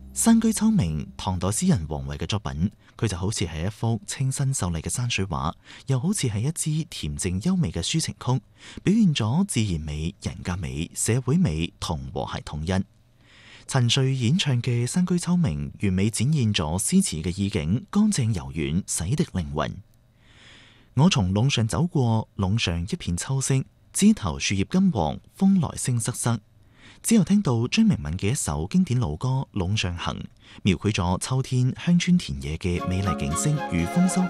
山居秋暝，唐代詩人王維嘅作品，佢就好似係一幅清新秀麗嘅山水畫，又好似係一支恬靜優美嘅抒情曲，表現咗自然美、人格美、社會美同和諧統一。陳瑞演唱嘅《山居秋暝》完美展現咗詩詞嘅意境，乾淨柔軟，洗滌靈魂。我從隴上走過，隴上一片秋色，枝頭樹葉金黃，風來聲瑟瑟。之後聽到張明敏嘅一首經典老歌《隴上行》，描繪咗秋天鄉村田野嘅美麗景色與豐收。